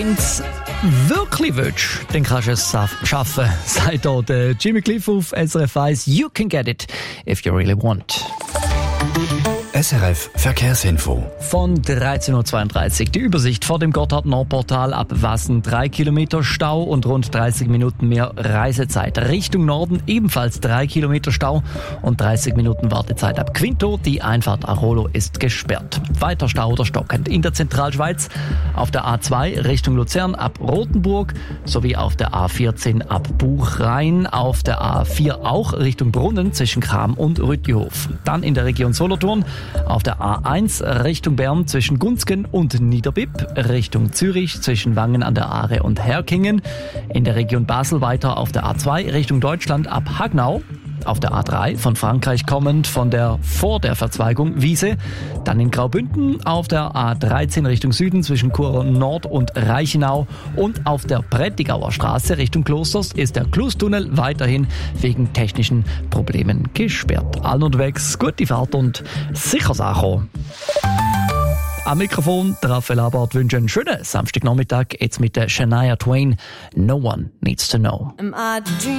Wirklich willst, dann kannst du es schaffen, sagt hier der Jimmy Cliff auf SRF 1. You can get it if you really want. SRF Verkehrsinfo. Von 13.32 Uhr. Die Übersicht vor dem Gotthard-Nordportal ab Wassen. 3 Kilometer Stau und rund 30 Minuten mehr Reisezeit. Richtung Norden ebenfalls 3 Kilometer Stau und 30 Minuten Wartezeit ab Quinto. Die Einfahrt Arolo ist gesperrt. Weiter Stau oder stockend in der Zentralschweiz. Auf der A2 Richtung Luzern ab Rothenburg sowie auf der A14 ab Buchrain. Auf der A4 auch Richtung Brunnen zwischen Cham und Rüttihof. Dann in der Region Solothurn auf der A1 Richtung Bern zwischen Gunzgen und Niederbipp, Richtung Zürich zwischen Wangen an der Aare und Herkingen, in der Region Basel weiter auf der A2 Richtung Deutschland ab Hagnau, auf der A3 von Frankreich kommend vor der Verzweigung Wiese, dann in Graubünden auf der A13 Richtung Süden zwischen Chur Nord und Reichenau und auf der Prättigauer Straße Richtung Klosters ist der Klustunnel weiterhin wegen technischen Problemen gesperrt. Allen unterwegs, gute Fahrt und sicher ankommen. Am Mikrofon, der Raphael Abart wünscht einen schönen Samstagnachmittag, jetzt mit der Shania Twain. No one needs to know.